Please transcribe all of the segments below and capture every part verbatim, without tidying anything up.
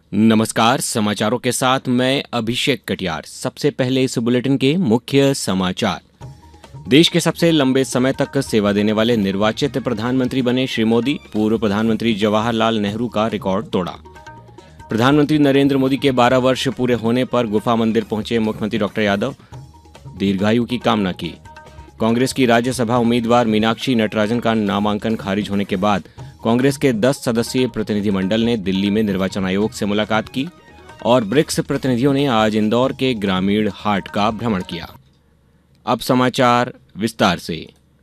नमस्कार, समाचारों के साथ मैं अभिषेक कटियार। सबसे पहले इस बुलेटिन के मुख्य समाचार। देश के सबसे लंबे समय तक सेवा देने वाले निर्वाचित प्रधानमंत्री बने श्री मोदी। पूर्व प्रधानमंत्री जवाहरलाल नेहरू का रिकॉर्ड तोड़ा। प्रधानमंत्री नरेंद्र मोदी के बारह वर्ष पूरे होने पर गुफा मंदिर पहुंचे मुख्यमंत्री डॉक्टर यादव, दीर्घायु की कामना की। कांग्रेस की राज्यसभा उम्मीदवार मीनाक्षी नटराजन का नामांकन खारिज होने के बाद कांग्रेस के दस सदस्यीय प्रतिनिधिमंडल ने दिल्ली में निर्वाचन आयोग से मुलाकात की और ब्रिक्स प्रतिनिधियों ने आज इंदौर के ग्रामीण हाट का भ्रमण किया। अब समाचार विस्तार से।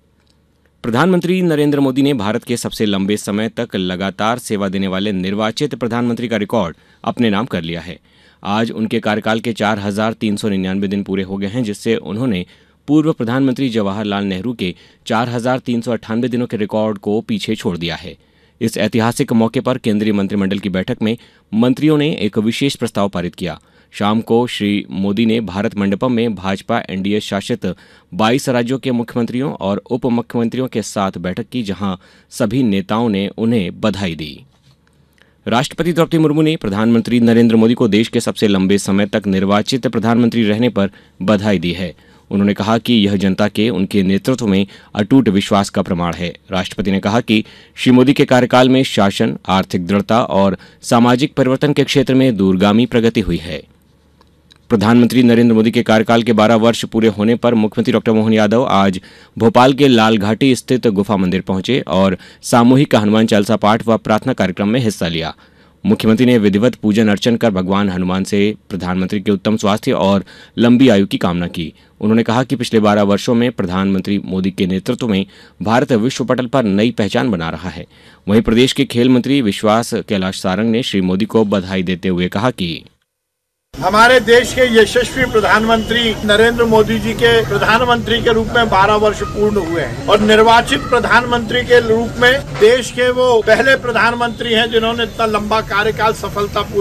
प्रधानमंत्री नरेंद्र मोदी ने भारत के सबसे लंबे समय तक लगातार सेवा देने वाले निर्वाचित प्रधानमंत्री का रिकॉर्ड अपने नाम कर लिया है। आज उनके कार्यकाल के चार हजार तीन सौ निन्यानवे दिन पूरे हो गए हैं, जिससे उन्होंने पूर्व प्रधानमंत्री जवाहरलाल नेहरू के चार हजार तीन सौ अट्ठानवे दिनों के रिकॉर्ड को पीछे छोड़ दिया है। इस ऐतिहासिक मौके पर केंद्रीय मंत्रिमंडल की बैठक में मंत्रियों ने एक विशेष प्रस्ताव पारित किया। शाम को श्री मोदी ने भारत मंडपम में भाजपा एनडीए शासित बाईस राज्यों के मुख्यमंत्रियों और उप मुख्यमंत्रियों के साथ बैठक की, जहां सभी नेताओं ने उन्हें बधाई दी। राष्ट्रपति द्रौपदी मुर्मू ने प्रधानमंत्री नरेंद्र मोदी को देश के सबसे लंबे समय तक निर्वाचित प्रधानमंत्री रहने पर बधाई दी है। उन्होंने कहा कि यह जनता के उनके नेतृत्व में अटूट विश्वास का प्रमाण है। राष्ट्रपति ने कहा कि श्री मोदी के कार्यकाल में शासन, आर्थिक दृढ़ता और सामाजिक परिवर्तन के क्षेत्र में दूरगामी प्रगति हुई है। प्रधानमंत्री नरेंद्र मोदी के कार्यकाल के बारह वर्ष पूरे होने पर मुख्यमंत्री डॉक्टर मोहन यादव आज भोपाल के लाल घाटी स्थित गुफा मंदिर पहुंचे और सामूहिक हनुमान चालीसा पाठ व प्रार्थना कार्यक्रम में हिस्सा लिया। मुख्यमंत्री ने विधिवत पूजन अर्चन कर भगवान हनुमान से प्रधानमंत्री के उत्तम स्वास्थ्य और लंबी आयु की कामना की। उन्होंने कहा कि पिछले बारह वर्षों में प्रधानमंत्री मोदी के नेतृत्व में भारत विश्व पटल पर नई पहचान बना रहा है। वहीं प्रदेश के खेल मंत्री विश्वास कैलाश सारंग ने श्री मोदी को बधाई देते हुए कहा कि हमारे देश के यशस्वी प्रधानमंत्री नरेंद्र मोदी जी के प्रधानमंत्री के रूप में बारह वर्ष पूर्ण हुए हैं और निर्वाचित प्रधानमंत्री के रूप में देश के वो पहले प्रधानमंत्री हैं जिन्होंने इतना लंबा कार्यकाल सफलतापूर्वक